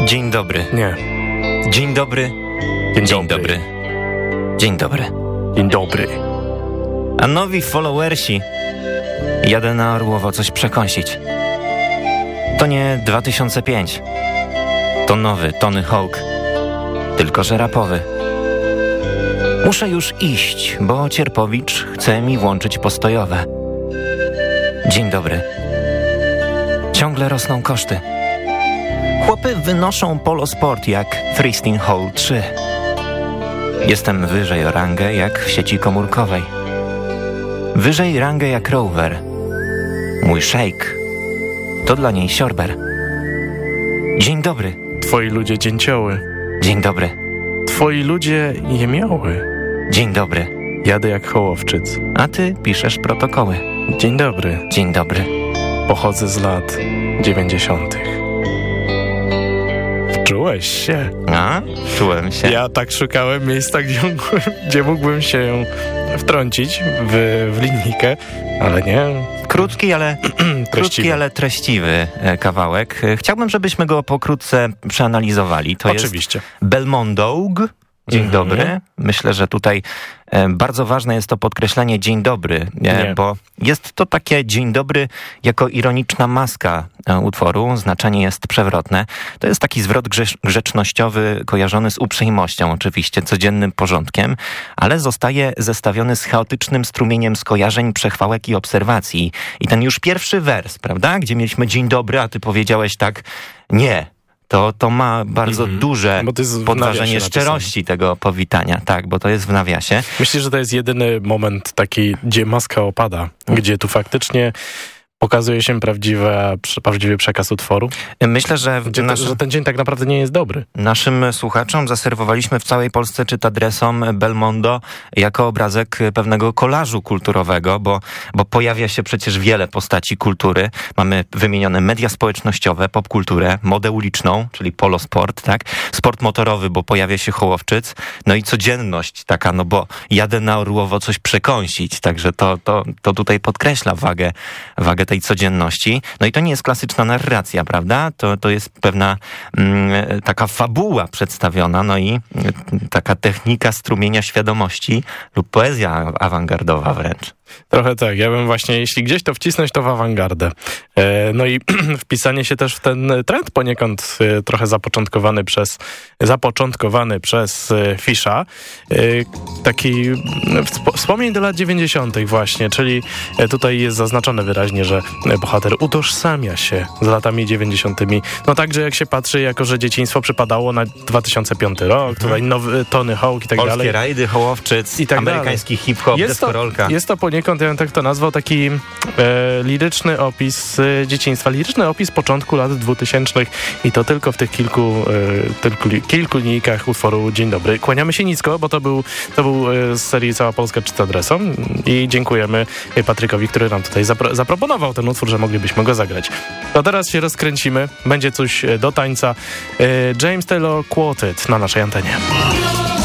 Dzień dobry. Nie. Dzień dobry. Dzień dobry. Dzień dobry. Dzień dobry. A nowi followersi. Jadę na Orłowo coś przekąsić. To nie 2005. To nowy Tony Hawk. Tylko że rapowy. Muszę już iść, bo Cierpowicz chce mi włączyć postojowe. Dzień dobry. Ciągle rosną koszty. Chłopy wynoszą Polo Sport jak Freestyle Hall 3. Jestem wyżej o rangę jak w sieci komórkowej. Wyżej rangę jak Rover. Mój szejk to dla niej siorber. Dzień dobry. Twoi ludzie dzięcioły. Dzień dobry. Twoi ludzie jemioły. Dzień dobry. Jadę jak Hołowczyc. A ty piszesz protokoły. Dzień dobry. Dzień dobry. Pochodzę z lat 90. Wczułeś się? A? Czułem się. Ja tak szukałem miejsca, gdzie mógłbym się wtrącić w linijkę, ale nie. Krótki, ale treściwy kawałek. Chciałbym, żebyśmy go pokrótce przeanalizowali. To Oczywiście. Jest Belmondo. Dzień dobry. Myślę, że tutaj bardzo ważne jest to podkreślenie dzień dobry, bo jest to takie dzień dobry jako ironiczna maska utworu. Znaczenie jest przewrotne. To jest taki zwrot grzecznościowy kojarzony z uprzejmością, oczywiście, codziennym porządkiem, ale zostaje zestawiony z chaotycznym strumieniem skojarzeń, przechwałek i obserwacji. I ten już pierwszy wers, prawda? Gdzie mieliśmy dzień dobry, a ty powiedziałeś tak, nie. To ma bardzo duże podważenie szczerości tego powitania. Tak, bo to jest w nawiasie. Myślę, że to jest jedyny moment taki, gdzie maska opada, gdzie tu faktycznie pokazuje się prawdziwy przekaz utworu. Myślę, że że ten dzień tak naprawdę nie jest dobry. Naszym słuchaczom zaserwowaliśmy w całej Polsce czytadresom Belmondo jako obrazek pewnego kolażu kulturowego, bo pojawia się przecież wiele postaci kultury. Mamy wymienione media społecznościowe, popkulturę, modę uliczną, czyli Polo Sport, tak? Sport motorowy, bo pojawia się Hołowczyc, no i codzienność taka, no bo jadę na Orłowo coś przekąsić, także to tutaj podkreśla wagę tej codzienności. No i to nie jest klasyczna narracja, prawda? To jest pewna taka fabuła przedstawiona, no i taka technika strumienia świadomości lub poezja awangardowa wręcz. Trochę tak. Ja bym właśnie, jeśli gdzieś to wcisnąć, to w awangardę. No i wpisanie się też w ten trend poniekąd trochę zapoczątkowany przez Fisza. Taki wspomnień do lat 90. właśnie, czyli tutaj jest zaznaczone wyraźnie, że bohater utożsamia się z latami 90. No także jak się patrzy, jako że dzieciństwo przypadało na 2005 rok, tutaj nowy Tony Hawk i tak dalej. Polskie rajdy, Hołowczyc, i tak amerykański hip-hop, deskorolka. Jest to poniekąd, ja bym tak to nazwał, taki liryczny opis dzieciństwa, liryczny opis początku lat 2000 i to tylko w tych kilku linijkach utworu Dzień dobry. Kłaniamy się nisko, bo to był z serii Cała Polska czyta adresom i dziękujemy Patrykowi, który nam tutaj zaproponował ten utwór, że moglibyśmy go zagrać. To teraz się rozkręcimy, będzie coś do tańca. James Taylor Quartet na naszej antenie.